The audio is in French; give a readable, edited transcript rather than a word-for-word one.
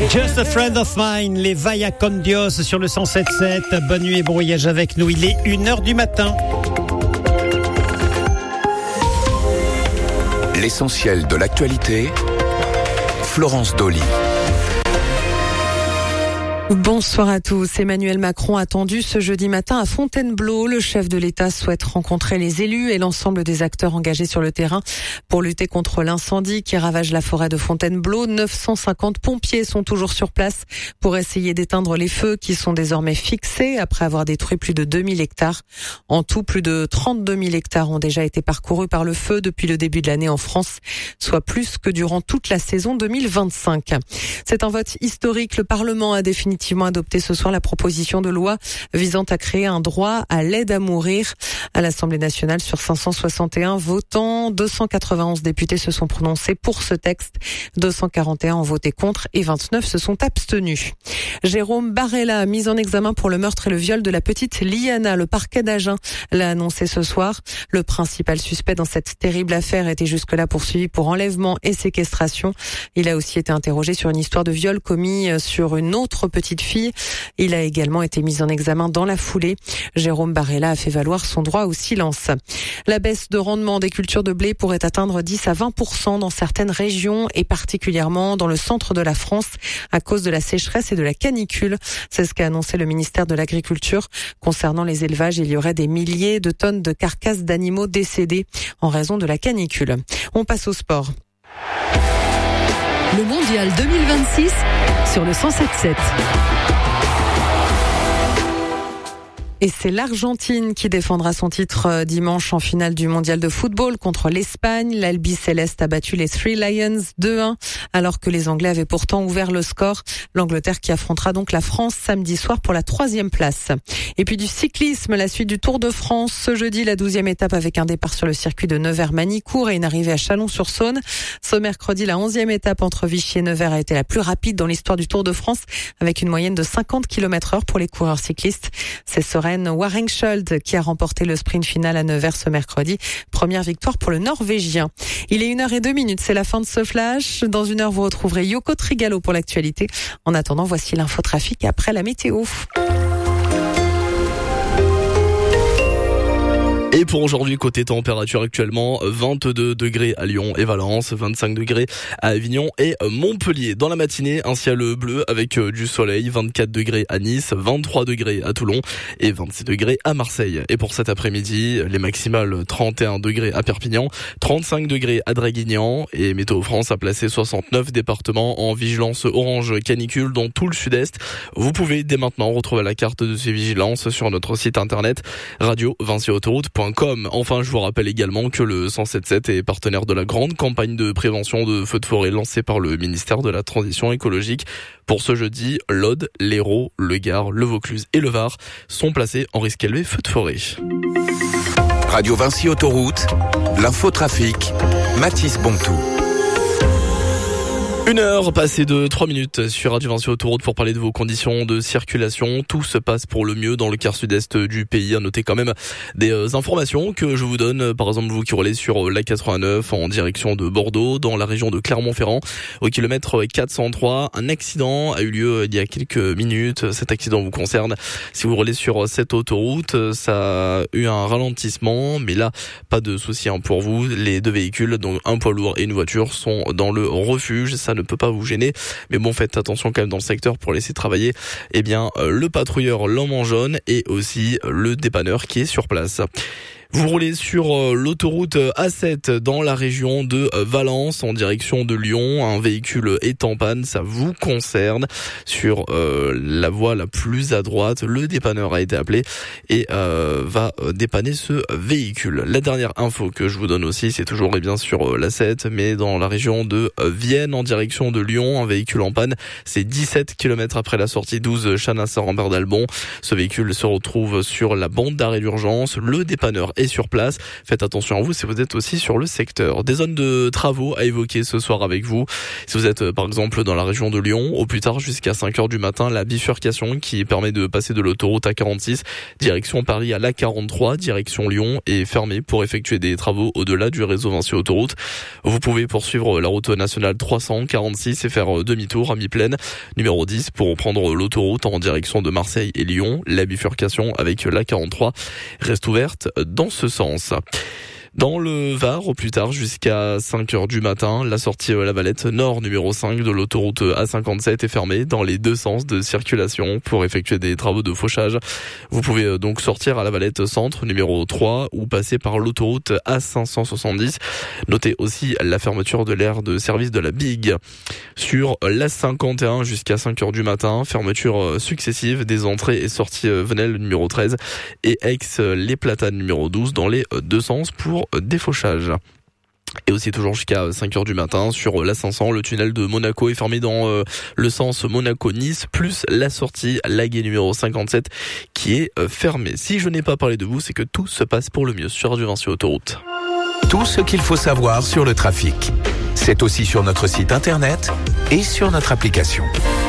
Just a friend of mine, les Vaya con Dios sur le 107.7. Bonne nuit et bon voyage avec nous. Il est 1h du matin. L'essentiel de l'actualité, Florence Dolly. Bonsoir à tous. Emmanuel Macron attendu ce jeudi matin à Fontainebleau. Le chef de l'État souhaite rencontrer les élus et l'ensemble des acteurs engagés sur le terrain pour lutter contre l'incendie qui ravage la forêt de Fontainebleau. 950 pompiers sont toujours sur place pour essayer d'éteindre les feux qui sont désormais fixés après avoir détruit plus de 2000 hectares. En tout, plus de 32 000 hectares ont déjà été parcourus par le feu depuis le début de l'année en France, soit plus que durant toute la saison 2025. C'est un vote historique. Le Parlement a définitivement adopté ce soir la proposition de loi visant à créer un droit à l'aide à mourir. À l'Assemblée nationale, sur 561 votants, 291 députés se sont prononcés pour ce texte, 241 ont voté contre et 29 se sont abstenus. Jérôme Barella, mis en examen pour le meurtre et le viol de la petite Liana. Le parquet d'Agen l'a annoncé ce soir. Le principal suspect dans cette terrible affaire était jusque-là poursuivi pour enlèvement et séquestration. Il a aussi été interrogé sur une histoire de viol commis sur une autre petite fille. Il a également été mis en examen dans la foulée. Jérôme Barella a fait valoir son droit au silence. La baisse de rendement des cultures de blé pourrait atteindre 10 à 20% dans certaines régions et particulièrement dans le centre de la France à cause de la sécheresse et de la canicule. C'est ce qu'a annoncé le ministère de l'Agriculture. Concernant les élevages, il y aurait des milliers de tonnes de carcasses d'animaux décédés en raison de la canicule. On passe au sport. Le mondial 2026 sur le 107.7. Et c'est l'Argentine qui défendra son titre dimanche en finale du mondial de football contre l'Espagne. L'Albi Céleste a battu les Three Lions 2-1 alors que les Anglais avaient pourtant ouvert le score. L'Angleterre qui affrontera donc la France samedi soir pour la 3e place. Et puis du cyclisme, la suite du Tour de France. Ce jeudi, la 12e étape avec un départ sur le circuit de Nevers-Manicourt et une arrivée à Chalon-sur-Saône. Ce mercredi, la 11e étape entre Vichy et Nevers a été la plus rapide dans l'histoire du Tour de France avec une moyenne de 50 km/h pour les coureurs cyclistes. C'est Warengsköld qui a remporté le sprint final à Nevers ce mercredi. Première victoire pour le Norvégien. Il est 1h02, c'est la fin de ce flash. Dans 1 heure, vous retrouverez Yoko Trigalo pour l'actualité. En attendant, voici l'infotrafic après la météo. Et pour aujourd'hui, côté température actuellement, 22 degrés à Lyon et Valence, 25 degrés à Avignon et Montpellier. Dans la matinée, un ciel bleu avec du soleil, 24 degrés à Nice, 23 degrés à Toulon et 26 degrés à Marseille. Et pour cet après-midi, les maximales 31 degrés à Perpignan, 35 degrés à Draguignan et Météo France a placé 69 départements en vigilance orange canicule dans tout le sud-est. Vous pouvez dès maintenant retrouver la carte de ces vigilances sur notre site internet radio-vinciautoroute.com. Enfin, je vous rappelle également que le 107.7 est partenaire de la grande campagne de prévention de feux de forêt lancée par le ministère de la Transition écologique. Pour ce jeudi, l'Aude, l'Hérault, le Gard, le Vaucluse et le Var sont placés en risque élevé feux de forêt. Radio Vinci Autoroute, l'infotrafic, Mathis Bontou. 1 heure passée de 3 minutes sur Radio Vinci Autoroute pour parler de vos conditions de circulation. Tout se passe pour le mieux dans le quart sud-est du pays. À noter quand même des informations que je vous donne. Par exemple, vous qui roulez sur la 89 en direction de Bordeaux, dans la région de Clermont-Ferrand, au kilomètre 403. Un accident a eu lieu il y a quelques minutes. Cet accident vous concerne. Si vous roulez sur cette autoroute, ça a eu un ralentissement. Mais là, pas de souci pour vous. Les 2 véhicules, donc un poids lourd et une voiture, sont dans le refuge. Ça ne peut pas vous gêner, mais bon, faites attention quand même dans le secteur pour laisser travailler le patrouilleur l'homme en jaune et aussi le dépanneur qui est sur place. Vous roulez sur l'autoroute A7 dans la région de Valence en direction de Lyon. Un véhicule est en panne, ça vous concerne. Sur la voie la plus à droite, le dépanneur a été appelé et va dépanner ce véhicule. La dernière info que je vous donne aussi, c'est toujours sur l'A7, mais dans la région de Vienne en direction de Lyon. Un véhicule en panne, c'est 17 km après la sortie 12 Chanassar-Rambert d'Albon. Ce véhicule se retrouve sur la bande d'arrêt d'urgence. Le dépanneur est sur place. Faites attention à vous si vous êtes aussi sur le secteur. Des zones de travaux à évoquer ce soir avec vous. Si vous êtes par exemple dans la région de Lyon, au plus tard jusqu'à 5h du matin, la bifurcation qui permet de passer de l'autoroute A46 direction Paris à l'A43 direction Lyon est fermée pour effectuer des travaux au-delà du réseau Vinci Autoroute. Vous pouvez poursuivre la route nationale 346 et faire demi-tour à mi-plaine numéro 10 pour prendre l'autoroute en direction de Marseille et Lyon. La bifurcation avec l'A43 reste ouverte dans ce sens. Dans le Var, au plus tard, jusqu'à 5h du matin, la sortie La Valette Nord numéro 5 de l'autoroute A57 est fermée dans les deux sens de circulation pour effectuer des travaux de fauchage. Vous pouvez donc sortir à La Valette Centre numéro 3 ou passer par l'autoroute A570. Notez aussi la fermeture de l'aire de service de la Big. Sur l'A51 jusqu'à 5h du matin, fermeture successive des entrées et sorties Venelle numéro 13 et Aix-les Platanes numéro 12 dans les deux sens pour défauchage. Et aussi toujours jusqu'à 5h du matin sur l'A500, le tunnel de Monaco est fermé dans le sens Monaco-Nice, plus la sortie Laguet numéro 57 qui est fermée. Si je n'ai pas parlé de vous, c'est que tout se passe pour le mieux sur Radio Vinci Autoroute. Tout ce qu'il faut savoir sur le trafic. C'est aussi sur notre site internet et sur notre application.